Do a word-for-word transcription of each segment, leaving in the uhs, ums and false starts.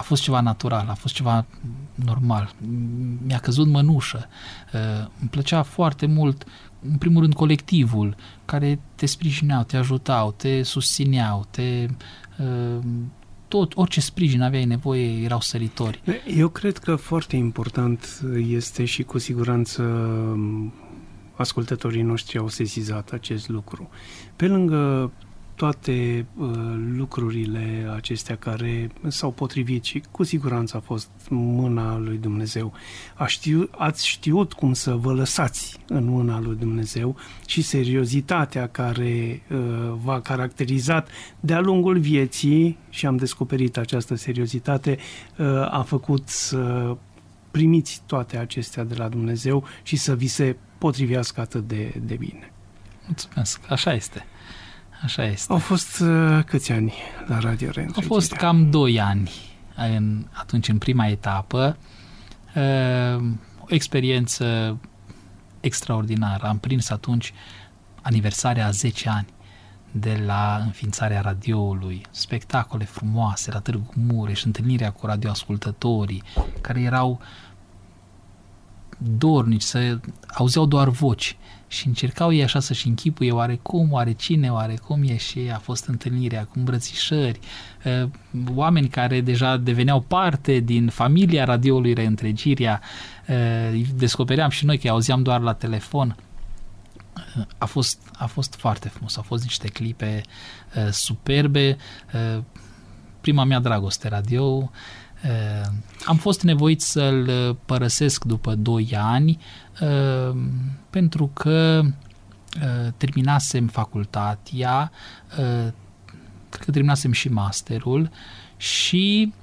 a fost ceva natural, a fost ceva normal. Mi-a căzut mănușă. Îmi plăcea foarte mult, în primul rând, colectivul, care te sprijineau, te ajutau, te susțineau, te... tot, orice sprijin aveai nevoie, erau săritori. Eu cred că foarte important este și cu siguranță ascultătorii noștri au sesizat acest lucru. Pe lângă toate uh, lucrurile acestea care s-au potrivit și cu siguranță a fost mâna lui Dumnezeu, a știu, ați știut cum să vă lăsați în mâna lui Dumnezeu și seriozitatea care uh, v-a caracterizat de-a lungul vieții, și am descoperit această seriozitate, uh, a făcut să primiți toate acestea de la Dumnezeu și să vi se potrivească atât de, de bine. Mulțumesc, așa este. Așa este. Au fost uh, câți ani la Radio Reîntregirea? Au fost cam doi ani în, atunci, în prima etapă. Uh, o experiență extraordinară. Am prins atunci aniversarea a zece ani de la înființarea radioului. Spectacole frumoase la Târgu Mureș, întâlnirea cu radioascultătorii, care erau dornici, să auzeau doar voci și încercau ei așa să-și închipuie oare cum, oare cine, oare cum e, și a fost întâlnirea cu îmbrățișări, oameni care deja deveneau parte din familia radioului Reîntregirea, descopeream și noi că auzeam doar la telefon. A fost, a fost foarte frumos, au fost niște clipe superbe, prima mea dragoste radio. Uh, am fost nevoit să-l părăsesc după doi ani uh, pentru că uh, terminasem facultatea, uh, cred că terminasem și masterul și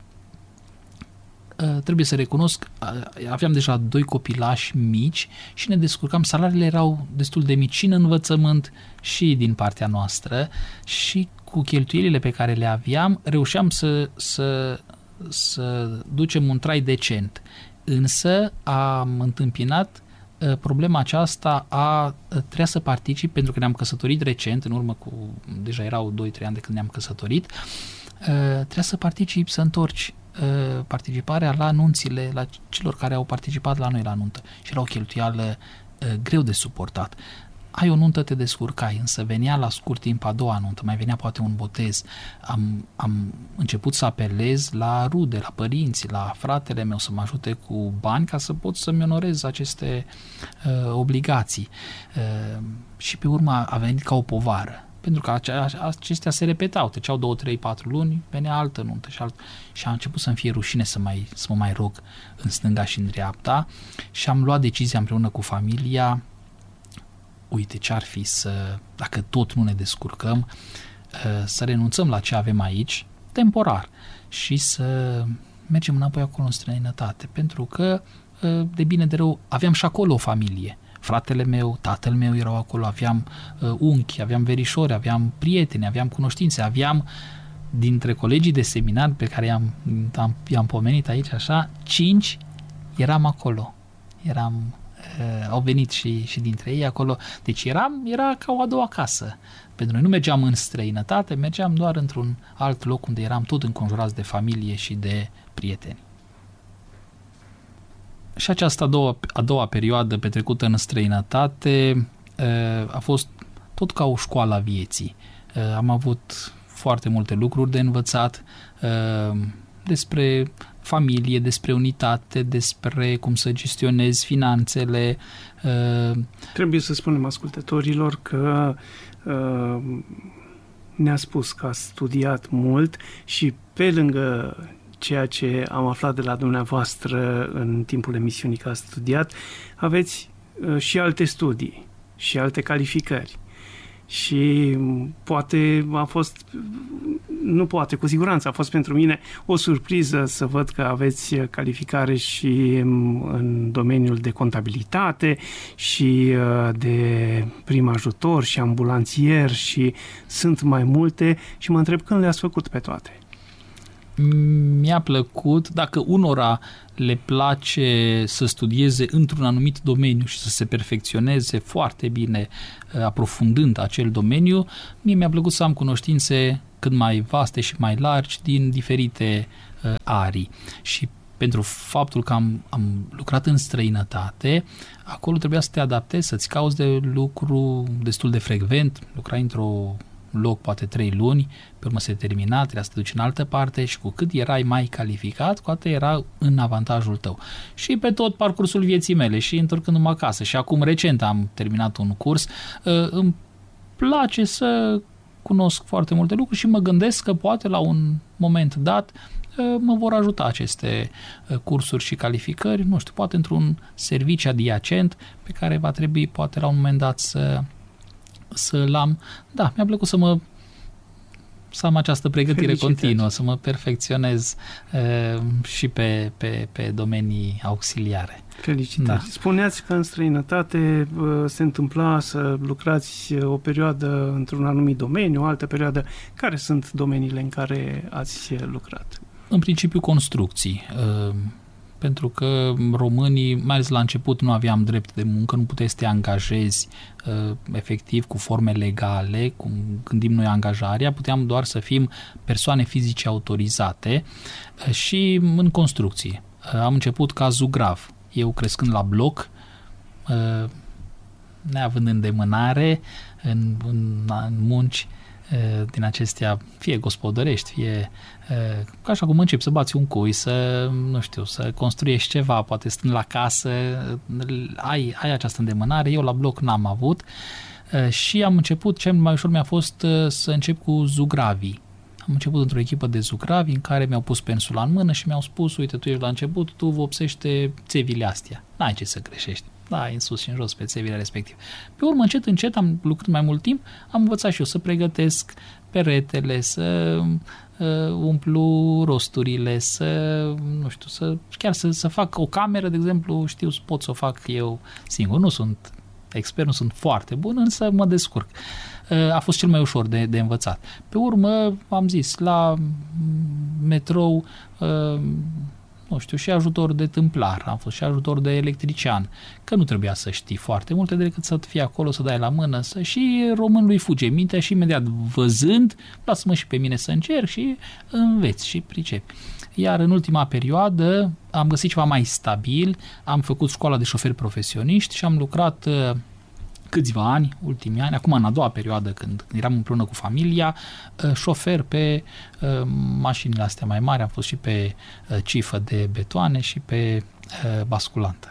uh, trebuie să recunosc, uh, aveam deja doi copilași mici și ne descurcam, salariile erau destul de mici și în învățământ și din partea noastră, și cu cheltuielile pe care le aveam reușeam să, să să ducem un trai decent. Însă am întâmpinat uh, problema aceasta a uh, trebuia să particip, pentru că ne-am căsătorit recent, în urmă cu, deja erau doi trei ani de când ne-am căsătorit, uh, trebuia să particip, să întorci uh, participarea la anunțile, la celor care au participat la noi la nuntă. Și era o cheltuială uh, greu de suportat. Ai o nuntă, te descurcai, însă venea la scurt timp a doua nuntă, mai venea poate un botez. Am, am început să apelez la rude, la părinți, la fratele meu să mă ajute cu bani ca să pot să-mi onorez aceste uh, obligații. Uh, și pe urmă a venit ca o povară, pentru că acestea se repetau, treceau două, trei, patru luni, venea altă nuntă și altă. Și a început să-mi fie rușine să, mai, să mă mai rog în stânga și în dreapta și am luat decizia împreună cu familia: uite, ce-ar fi să, dacă tot nu ne descurcăm, să renunțăm la ce avem aici, temporar, și să mergem înapoi acolo în străinătate, pentru că, de bine de rău, aveam și acolo o familie. Fratele meu, tatăl meu erau acolo, aveam unchi, aveam verișori, aveam prieteni, aveam cunoștințe, aveam, dintre colegii de seminar pe care i-am, am, i-am pomenit aici așa, cinci eram acolo. Eram Uh, au venit și, și dintre ei acolo. Deci eram, era ca o a doua casă. Pentru noi nu mergeam în străinătate, mergeam doar într-un alt loc unde eram tot înconjurați de familie și de prieteni. Și această a doua, a doua perioadă petrecută în străinătate uh, a fost tot ca o școală a vieții. Uh, am avut foarte multe lucruri de învățat uh, despre familie, despre unitate, despre cum să gestionezi finanțele. Trebuie să spunem ascultătorilor că uh, ne-a spus că a studiat mult și pe lângă ceea ce am aflat de la dumneavoastră în timpul emisiunii că a studiat, aveți uh, și alte studii și alte calificări. Și poate a fost, nu poate, cu siguranță a fost pentru mine o surpriză să văd că aveți calificare și în domeniul de contabilitate și de prim ajutor și ambulanțier și sunt mai multe și mă întreb când le-ați făcut pe toate. Mi-a plăcut, dacă unora le place să studieze într-un anumit domeniu și să se perfecționeze foarte bine aprofundând acel domeniu, mie mi-a plăcut să am cunoștințe cât mai vaste și mai largi din diferite arii. Și pentru faptul că am, am lucrat în străinătate, acolo trebuia să te adaptezi, să-ți cauți de lucru destul de frecvent, lucrai într-o loc poate trei luni, pe urmă se termina, trebuia să te duci în altă parte și cu cât erai mai calificat, cu atât era în avantajul tău. Și pe tot parcursul vieții mele și întorcându-mă acasă și acum recent am terminat un curs, îmi place să cunosc foarte multe lucruri și mă gândesc că poate la un moment dat mă vor ajuta aceste cursuri și calificări, nu știu, poate într-un serviciu adiacent pe care va trebui poate la un moment dat să să-l am. Da, mi-a plăcut să mă să am această pregătire Felicitări. continuă, să mă perfecționez uh, și pe, pe, pe domenii auxiliare. Felicitări. Da. Spuneați că în străinătate uh, se întâmpla să lucrați o perioadă într-un anumit domeniu, o altă perioadă. Care sunt domeniile în care ați lucrat? În principiu construcții. Uh, pentru că românii, mai ales la început, nu aveam drept de muncă, nu puteai să te angajezi uh, efectiv cu forme legale, cum gândim noi angajarea, puteam doar să fim persoane fizice autorizate uh, și în construcții. Uh, am început ca zugrav. Eu crescând la bloc, uh, neavând îndemânare în, în, în munci din acestea, fie gospodărești, fie ca așa cum începi să bați un cui, să, nu știu, să construiești ceva, poate stând la casă, ai, ai această îndemânare. Eu la bloc n-am avut și am început, cel mai ușor mi-a fost să încep cu zugravii. Am început într-o echipă de zugravi în care mi-au pus pensula în mână și mi-au spus, uite, tu ești la început, tu vopsește țevile astea. N-ai ce să greșești. Da, în sus și în jos pe țevile respective. Pe urmă, încet, încet, am lucrat mai mult timp, am învățat și eu să pregătesc peretele, să uh, umplu rosturile, să, nu știu, să chiar să, să fac o cameră, de exemplu, știu, pot să o fac eu singur. Nu sunt expert, nu sunt foarte bun, însă mă descurc. Uh, a fost cel mai ușor de, de învățat. Pe urmă, am zis, la metrou, uh, nu știu, și ajutor de tâmplar, am fost și ajutor de electrician, că nu trebuia să știi foarte multe decât să fii acolo, să dai la mână, să și românului fuge mintea și imediat văzând, lasă-mă și pe mine să încerc și înveți și pricepi. Iar în ultima perioadă am găsit ceva mai stabil, am făcut școala de șoferi profesioniști și am lucrat uh, câțiva ani, ultimii ani, acum în a doua perioadă când eram împreună cu familia, șofer pe mașinile astea mai mari, am fost și pe cifă de betoane și pe basculantă.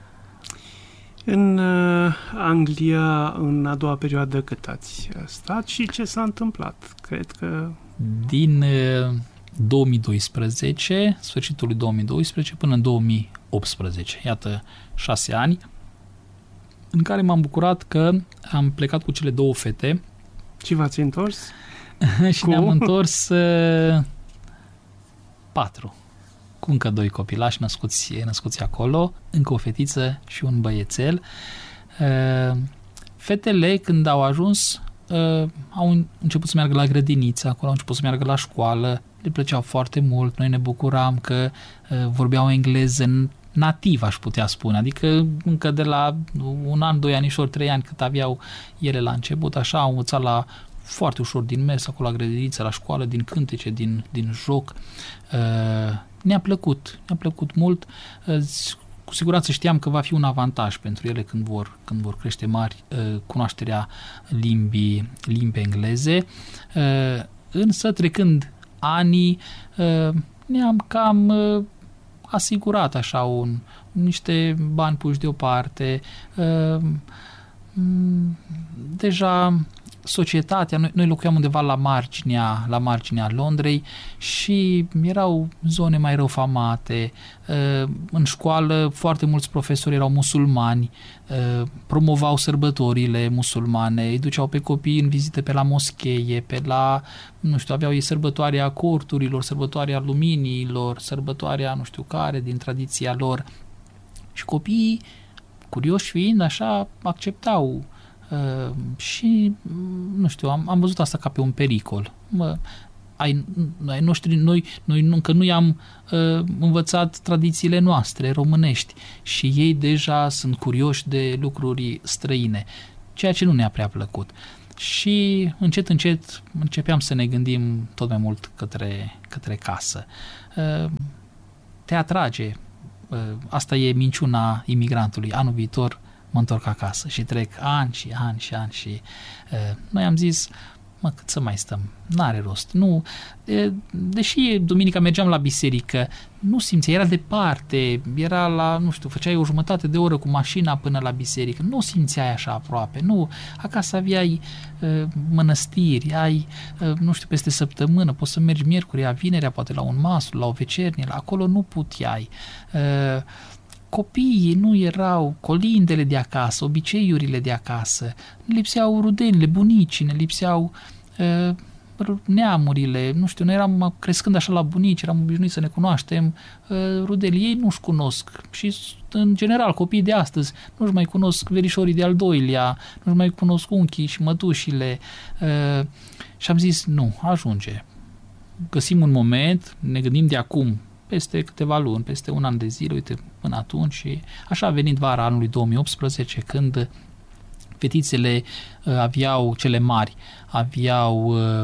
În Anglia, în a doua perioadă, cât ați stat și ce s-a întâmplat? Cred că... Din două mii doisprezece, sfârșitul lui două mii doisprezece, până în două mii optsprezece. Iată, șase ani în care m-am bucurat că am plecat cu cele două fete. Și v-ați întors? Și cu? Ne-am întors uh, patru. Cu încă doi copilași născuți, născuți acolo, încă o fetiță și un băiețel. Uh, fetele, când au ajuns, uh, au început să meargă la grădiniță, acolo au început să meargă la școală, le plăceau foarte mult, noi ne bucuram că uh, vorbeau engleză în nativ, aș putea spune, adică încă de la un an, doi anișori, trei ani cât aveau ele la început, așa au învățat la foarte ușor din mers, acolo la grădiniță, la școală, din cântece, din, din joc. Ne-a plăcut, ne-a plăcut mult. Cu siguranță știam că va fi un avantaj pentru ele când vor, când vor crește mari, cunoașterea limbii, limbii engleze, însă trecând anii ne-am cam asigurat așa un, niște bani puși deoparte. Deja societatea, noi, noi locuiam undeva la marginea, la marginea Londrei și erau zone mai răufamate. În școală foarte mulți profesori erau musulmani, promovau sărbătorile musulmane, îi duceau pe copii în vizite pe la moscheie, pe la, nu știu, aveau ei sărbătoarea corturilor, sărbătoarea luminiilor, sărbătoarea nu știu care din tradiția lor. Și copiii, curioși fiind, așa, acceptau. Uh, și, nu știu, am, am văzut asta ca pe un pericol. Mă, ai, ai noștri, noi, noi încă nu i-am uh, învățat tradițiile noastre românești și ei deja sunt curioși de lucruri străine, ceea ce nu ne-a prea plăcut. și încet, încet începeam să ne gândim tot mai mult către, către casă. Te atrage. Asta e minciuna imigrantului. Anul viitor mă întorc acasă și trec ani și ani și ani și noi am zis, mă, cât să mai stăm? N-are rost. Nu, deși duminica mergeam la biserică, nu simțeai, era departe, era la, nu știu, făceai o jumătate de oră cu mașina până la biserică, nu simțeai așa aproape, nu, acasă aveai uh, mănăstiri, ai, uh, nu știu, peste săptămână, poți să mergi miercurea, vinerea, poate la un maslu, la o vecernie, la acolo nu puteai. Uh, Copiii nu erau, colindele de acasă, obiceiurile de acasă, ne lipseau rudenile, bunicii, ne lipseau uh, neamurile, nu știu, noi eram crescând așa la bunici, eram obișnuiți să ne cunoaștem uh, rudelii, ei nu-și cunosc și în general copiii de astăzi nu-și mai cunosc verișorii de al doilea, nu-și mai cunosc unchii și mătușile uh, și am zis, nu, ajunge, găsim un moment, ne gândim de acum, peste câteva luni, peste un an de zile, uite, până atunci și așa a venit vara anului două mii optsprezece, când fetițele uh, aveau, cele mari, aveau uh,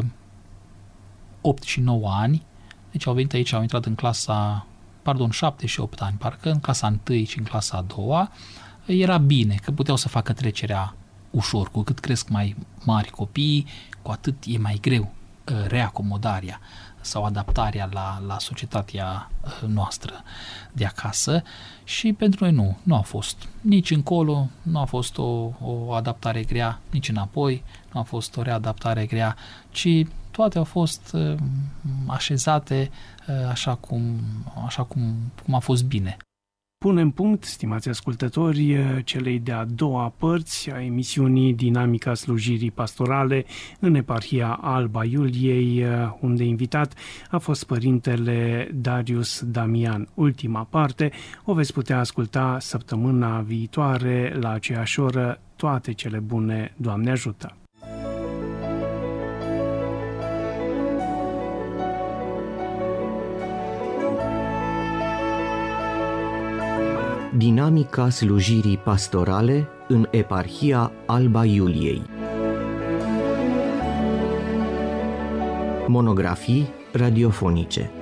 opt și nouă ani, deci au venit aici, au intrat în clasa, pardon, șapte și opt ani, parcă în clasa întâi și în clasa a doua, era bine, că puteau să facă trecerea ușor, cu cât cresc mai mari copiii, cu atât e mai greu uh, reacomodarea sau adaptarea la, la societatea noastră de acasă și pentru noi nu, nu a fost nici încolo, nu a fost o, o adaptare grea, nici înapoi, nu a fost o readaptare grea, ci toate au fost uh, așezate uh, așa, cum, așa cum, cum a fost bine. Punem punct, stimați ascultători, celei de-a doua părți a emisiunii Dinamica slujirii pastorale în eparhia Alba Iuliei, unde invitat a fost părintele Darius Damian. Ultima parte o veți putea asculta săptămâna viitoare la aceeași oră. Toate cele bune, Doamne ajută! Dinamica slujirii pastorale în eparhia Alba Iuliei. Monografii radiofonice.